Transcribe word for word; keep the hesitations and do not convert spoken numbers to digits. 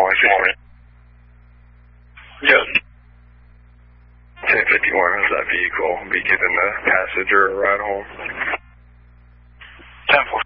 one six. Yes. ten fifty-one, has that vehicle be giving the passenger a ride home? ten four.